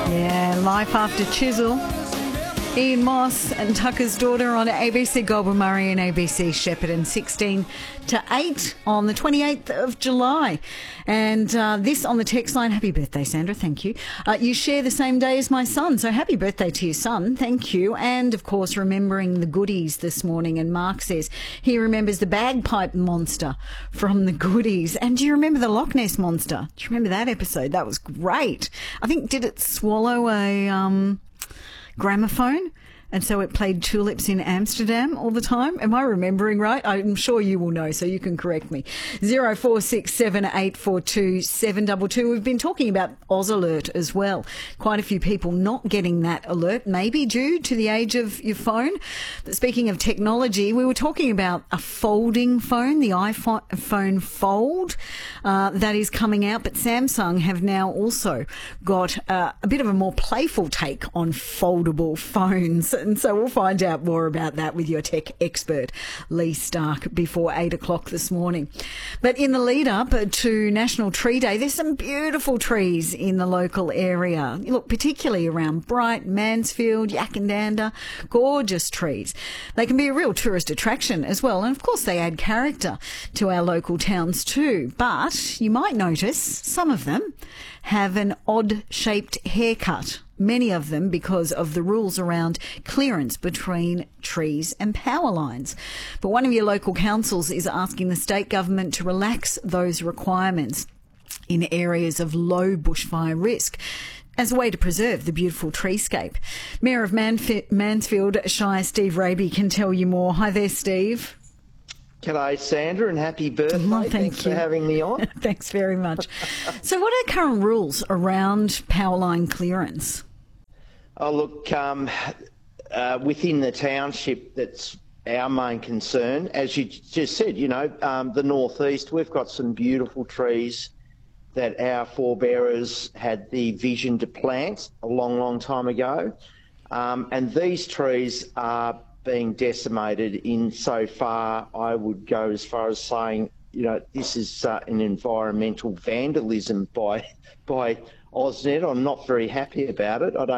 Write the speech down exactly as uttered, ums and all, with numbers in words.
Yeah, Life After Chisel. Ian Moss and Tucker's Daughter on A B C Goulburn Murray and A B C Shepparton, sixteen to eight on the twenty-eighth of July. And uh, this on the text line, happy birthday, Sandra, thank you. Uh, you share the same day as my son, so happy birthday to your son, thank you. And, of course, remembering the goodies this morning. And Mark says he remembers the bagpipe monster from the goodies. And do you remember the Loch Ness monster? Do you remember that episode? That was great. I think, did it swallow a... Um, gramophone, and so it played Tulips in Amsterdam all the time. Am I remembering right? I'm sure you will know, so you can correct me. zero four six seven eight four two seven two two. We've been talking about Oz Alert as well. Quite a few people not getting that alert, maybe due to the age of your phone. But speaking of technology, we were talking about a folding phone, the iPhone Fold, uh, that is coming out. But Samsung have now also got uh, a bit of a more playful take on foldable phones. And so we'll find out more about that with your tech expert, Lee Stark, before eight o'clock this morning. But in the lead up to National Tree Day, there's some beautiful trees in the local area. Look, particularly around Bright, Mansfield, Yakandanda, gorgeous trees. They can be a real tourist attraction as well. And of course, they add character to our local towns too. But you might notice some of them have an odd-shaped haircut. Many of them because of the rules around clearance between trees and power lines. But one of your local councils is asking the state government to relax those requirements in areas of low bushfire risk as a way to preserve the beautiful treescape. Mayor of Manf- Mansfield, Shire Steve Raby, can tell you more. Hi there, Steve. G'day, Sandra, and happy birthday. Oh, thank Thanks you for having me on. Thanks very much. So what are current rules around power line clearance? Oh, look, um, uh, within the township, that's our main concern. As you just said, you know, um, the northeast, we've got some beautiful trees that our forebearers had the vision to plant a long, long time ago. Um, and these trees are being decimated in so far, I would go as far as saying, you know, this is uh, an environmental vandalism by by AusNet. I'm not very happy about it. I don't